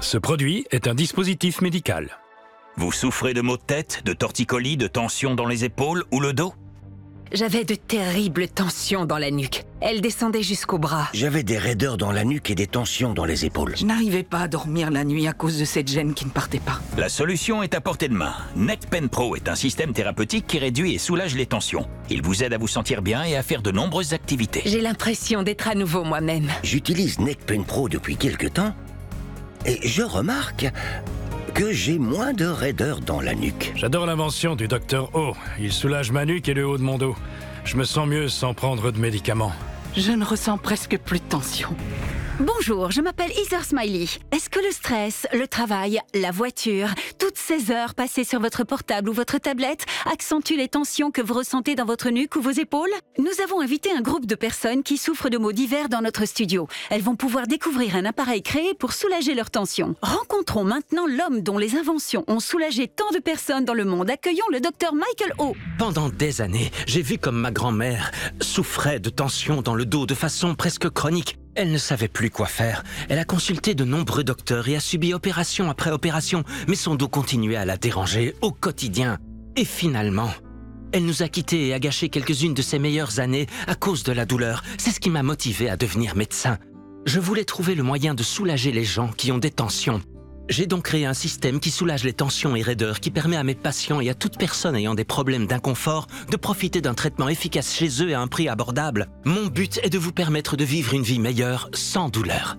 Ce produit est un dispositif médical. Vous souffrez de maux de tête, de torticolis, de tensions dans les épaules ou le dos? J'avais de terribles tensions dans la nuque. Elles descendaient jusqu'au bras. J'avais des raideurs dans la nuque et des tensions dans les épaules. Je n'arrivais pas à dormir la nuit à cause de cette gêne qui ne partait pas. La solution est à portée de main. NeckPen Pro est un système thérapeutique qui réduit et soulage les tensions. Il vous aide à vous sentir bien et à faire de nombreuses activités. J'ai l'impression d'être à nouveau moi-même. J'utilise NeckPen Pro depuis quelque temps et je remarque que j'ai moins de raideurs dans la nuque. J'adore l'invention du Dr O. Il soulage ma nuque et le haut de mon dos. Je me sens mieux sans prendre de médicaments. Je ne ressens presque plus de tension. Bonjour, je m'appelle Heather Smiley. Est-ce que le stress, le travail, la voiture, toutes ces heures passées sur votre portable ou votre tablette accentuent les tensions que vous ressentez dans votre nuque ou vos épaules? Nous avons invité un groupe de personnes qui souffrent de maux divers dans notre studio. Elles vont pouvoir découvrir un appareil créé pour soulager leurs tensions. Rencontrons maintenant l'homme dont les inventions ont soulagé tant de personnes dans le monde. Accueillons le Dr Michael O. Pendant des années, j'ai vu comme ma grand-mère souffrait de tensions dans le dos de façon presque chronique. Elle ne savait plus quoi faire. Elle a consulté de nombreux docteurs et a subi opération après opération, mais son dos continuait à la déranger au quotidien. Et finalement, elle nous a quittés et a gâché quelques-unes de ses meilleures années à cause de la douleur. C'est ce qui m'a motivé à devenir médecin. Je voulais trouver le moyen de soulager les gens qui ont des tensions. J'ai donc créé un système qui soulage les tensions et raideurs, qui permet à mes patients et à toute personne ayant des problèmes d'inconfort de profiter d'un traitement efficace chez eux à un prix abordable. Mon but est de vous permettre de vivre une vie meilleure sans douleur.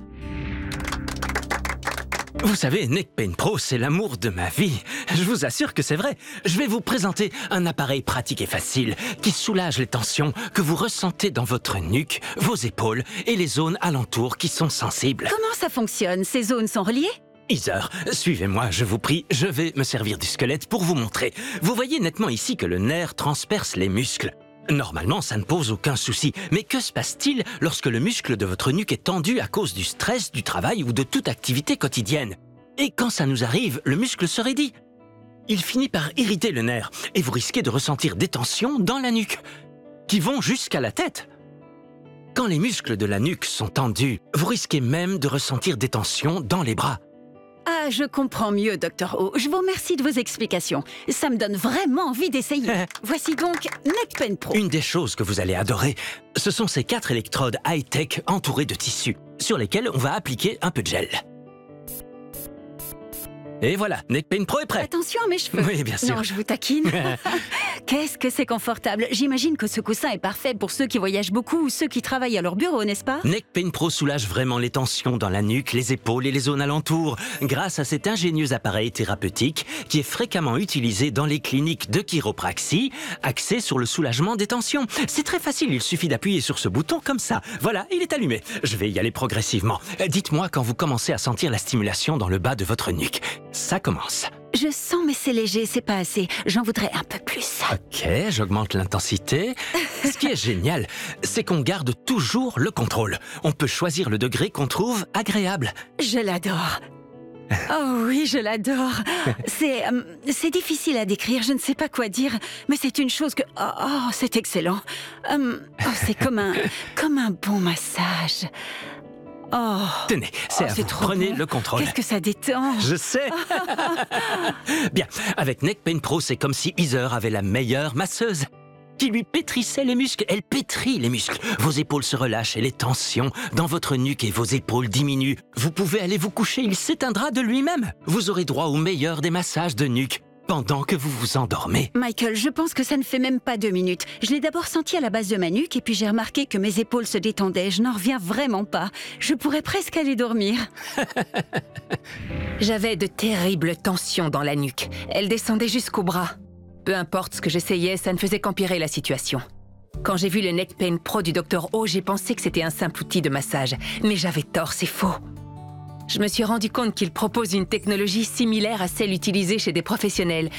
Vous savez, NeckPen Pro, c'est l'amour de ma vie. Je vous assure que c'est vrai. Je vais vous présenter un appareil pratique et facile qui soulage les tensions que vous ressentez dans votre nuque, vos épaules et les zones alentours qui sont sensibles. Comment ça fonctionne? Ces zones sont reliées? Heather, suivez-moi, je vous prie, je vais me servir du squelette pour vous montrer. Vous voyez nettement ici que le nerf transperce les muscles. Normalement, ça ne pose aucun souci, mais que se passe-t-il lorsque le muscle de votre nuque est tendu à cause du stress, du travail ou de toute activité quotidienne? Et quand ça nous arrive, le muscle se raidit. Il finit par irriter le nerf, et vous risquez de ressentir des tensions dans la nuque, qui vont jusqu'à la tête. Quand les muscles de la nuque sont tendus, vous risquez même de ressentir des tensions dans les bras. Ah, je comprends mieux, Dr O. Je vous remercie de vos explications. Ça me donne vraiment envie d'essayer. Voici donc NeckPen Pro. Une des choses que vous allez adorer, ce sont ces 4 électrodes high-tech entourées de tissus, sur lesquels on va appliquer un peu de gel. Et voilà, NeckPen Pro est prêt. Attention à mes cheveux. Oui, bien sûr. Non, je vous taquine. Qu'est-ce que c'est confortable. J'imagine que ce coussin est parfait pour ceux qui voyagent beaucoup ou ceux qui travaillent à leur bureau, n'est-ce pas? NeckPen Pro soulage vraiment les tensions dans la nuque, les épaules et les zones alentours grâce à cet ingénieux appareil thérapeutique qui est fréquemment utilisé dans les cliniques de chiropraxie, axé sur le soulagement des tensions. C'est très facile, il suffit d'appuyer sur ce bouton comme ça. Voilà, il est allumé. Je vais y aller progressivement. Dites-moi quand vous commencez à sentir la stimulation dans le bas de votre nuque. Ça commence. Je sens, mais c'est léger, c'est pas assez. J'en voudrais un peu plus. Ok, j'augmente l'intensité. Ce qui est génial, c'est qu'on garde toujours le contrôle. On peut choisir le degré qu'on trouve agréable. Je l'adore. Oh oui, je l'adore. C'est difficile à décrire, je ne sais pas quoi dire, mais c'est une chose que... Oh, c'est excellent. C'est comme un bon massage. Oh. Tenez, c'est à vous. Prenez le contrôle. Qu'est-ce que ça détend. Je sais. Bien, avec NeckPen Pro, c'est comme si Heather avait la meilleure masseuse qui lui pétrissait les muscles. Elle pétrit les muscles. Vos épaules se relâchent et les tensions dans votre nuque et vos épaules diminuent. Vous pouvez aller vous coucher, il s'éteindra de lui-même. Vous aurez droit au meilleur des massages de nuque pendant que vous vous endormez. Michael, je pense que ça ne fait même pas 2 minutes. Je l'ai d'abord senti à la base de ma nuque et puis j'ai remarqué que mes épaules se détendaient. Je n'en reviens vraiment pas. Je pourrais presque aller dormir. J'avais de terribles tensions dans la nuque. Elles descendaient jusqu'au bras. Peu importe ce que j'essayais, ça ne faisait qu'empirer la situation. Quand j'ai vu le NeckPen Pro du Dr O, j'ai pensé que c'était un simple outil de massage. Mais j'avais tort, c'est faux. Je me suis rendu compte qu'il propose une technologie similaire à celle utilisée chez des professionnels,